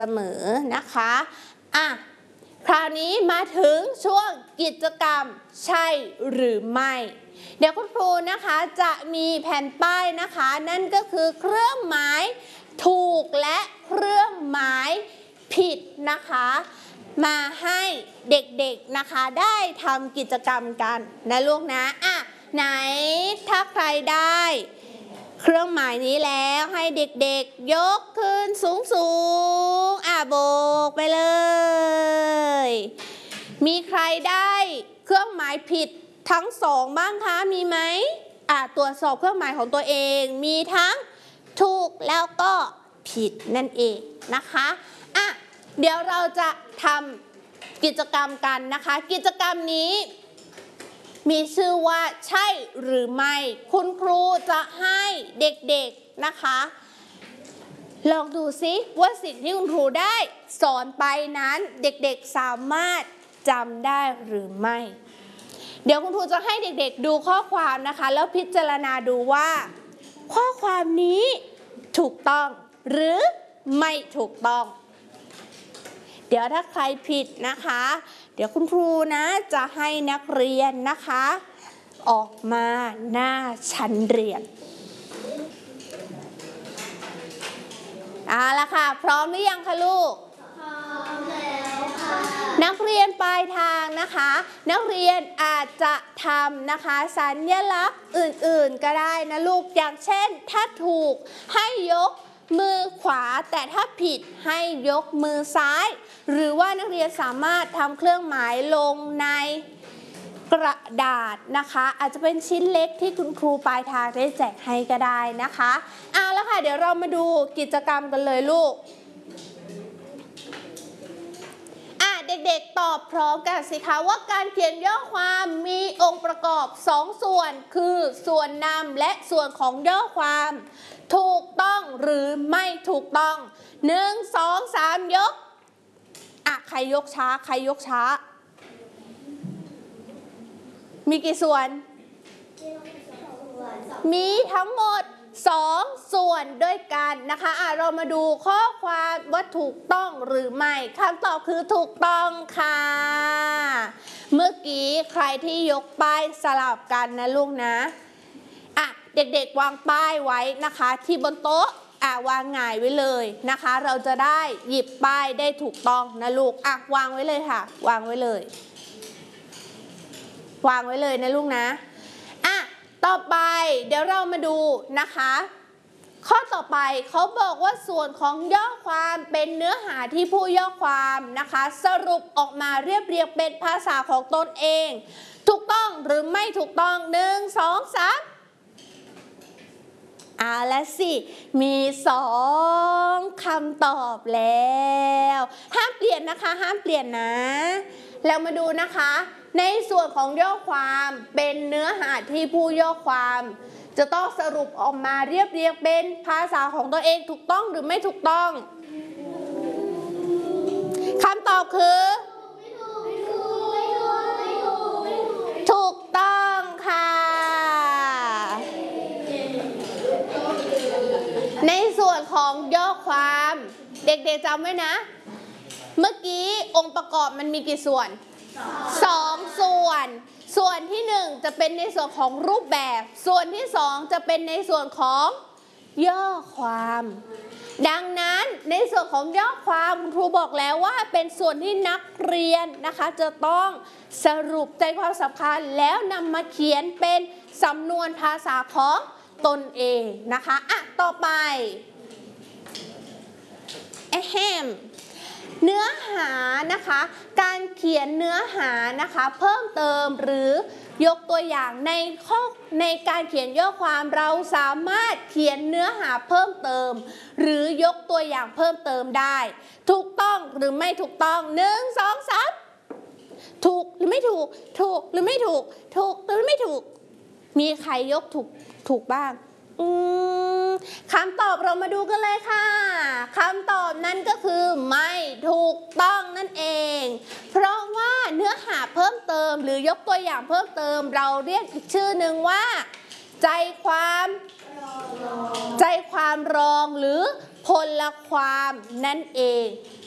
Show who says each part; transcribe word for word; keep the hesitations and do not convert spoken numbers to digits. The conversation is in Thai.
Speaker 1: เสมอนะคะอ่ะคราวนี้มาถึงช่วงกิจกรรมใช่หรือไม่เดี๋ยวคุณครูนะคะจะมีแผ่นป้ายนะคะนั่นก็คือเครื่องหมายถูกและเครื่องหมายผิดนะคะมาให้เด็กๆนะคะได้ทำกิจกรรมกันนะลูกนะอ่ะไหนถ้าใครได้เครื่องหมายนี้แล้วให้เด็กๆยกขึ้นสูงๆอ่ะโบกไปเลยมีใครได้เครื่องหมายผิดทั้งสองบ้างคะมีไหมอ่ะตรวจสอบเครื่องหมายของตัวเองมีทั้งถูกแล้วก็ผิดนั่นเองนะคะอ่ะเดี๋ยวเราจะทำกิจกรรมกันนะคะกิจกรรมนี้มีชื่อว่าใช่หรือไม่คุณครูจะให้เด็กๆนะคะลองดูซิว่าสิ่งที่คุณครูได้สอนไปนั้นเด็กๆสามารถจำได้หรือไม่เดี๋ยวคุณครูจะให้เด็กๆดูข้อความนะคะแล้วพิจารณาดูว่าข้อความนี้ถูกต้องหรือไม่ถูกต้องเดี๋ยวถ้าใครผิดนะคะเดี๋ยวคุณครูนะจะให้นักเรียนนะคะออกมาหน้าชั้นเรียนเอาละค่ะพร้อมหรือยังคะลูกพร้อมแล้วค่ะนักเรียนปลายทางนะคะนักเรียนอาจจะทำนะคะสัญลักษณ์อื่นๆก็ได้นะลูกอย่างเช่นถ้าถูกให้ยกมือขวาแต่ถ้าผิดให้ยกมือซ้ายหรือว่านักเรียนสามารถทำเครื่องหมายลงในกระดาษนะคะอาจจะเป็นชิ้นเล็กที่คุณครูปลายทางได้แจกให้ก็ได้นะคะเอาละค่ะเดี๋ยวเรามาดูกิจกรรมกันเลยลูกอ่ะเด็กๆตอบพร้อมกันสิคะว่าการเขียนย่อความมีองค์ประกอบสองส่วนคือส่วนนำและส่วนของย่อความถูกต้องหรือไม่ถูกต้องหนึ่งสองสามยกอ่ะใครยกช้าใครยกช้ามีกี่ส่วนมีทั้งหมดสองส่วนด้วยกันนะคะอ่ะเรามาดูข้อความว่าถูกต้องหรือไม่คำตอบคือถูกต้องค่ะเมื่อกี้ใครที่ยกป้ายสลับกันนะลูกนะอ่ะเด็กๆวางป้ายไว้นะคะที่บนโต๊ะอ่ะวางหงายไว้เลยนะคะเราจะได้หยิบป้ายได้ถูกต้องนะลูกอ่ะวางไว้เลยค่ะวางไว้เลยวางไว้เลยนะลูกนะอ่ะต่อไปเดี๋ยวเรามาดูนะคะข้อต่อไปเขาบอกว่าส่วนของย่อความเป็นเนื้อหาที่ผู้ย่อความนะคะสรุปออกมาเรียบเรียงเป็นภาษาของตนเองถูกต้องหรือไม่ถูกต้องหนึ่งสองสามอ่าและสิมีสองคำตอบแล้วห้ามเปลี่ยนนะคะห้ามเปลี่ยนนะแล้วมาดูนะคะในส่วนของย่อความเป็นเนื้อหาที่ผู้ย่อความจะต้องสรุปออกมาเรียบเรียงเป็นภาษาของตัวเองถูกต้องหรือไม่ถูกต้องคำตอบคือถูกต้องค่ะในส่วนของย่อความเด็กๆจำไว้นะเมื่อกี้องค์ประกอบมันมีกี่ส่วนสองส่วนส่วนที่หนึ่งจะเป็นในส่วนของรูปแบบส่วนที่สองจะเป็นในส่วนของย่อความดังนั้นในส่วนของย่อความครูบอกแล้วว่าเป็นส่วนที่นักเรียนนะคะจะต้องสรุปใจความสำคัญแล้วนำมาเขียนเป็นสำนวนภาษาของตนเองนะคะอ่ะต่อไปแอแฮมเนื้อหานะคะการเขียนเนื้อหานะคะเพิ่มเติมหรือยกตัวอย่างในข้อในการเขียนย่อความเราสามารถเขียนเนื้อหาเพิ่มเติมหรือยกตัวอย่างเพิ่มเติมได้ถูกต้องหรือไม่ถูกต้องหนึ่งสองสามถูกหรือไม่ถูกถูกหรือไม่ถูกถูกหรือไม่ถูกมีใครยกถูกถูกบ้างอืมคำตอบเรามาดูกันเลยค่ะคำตอบนั้นก็คือไม่ถูกต้องนั่นเองเพราะว่าเนื้อหาเพิ่มเติมหรือยกตัวอย่างเพิ่มเติมเราเรียกอีกชื่อหนึ่งว่าใจความใจความรองหรือพลความนั่นเอง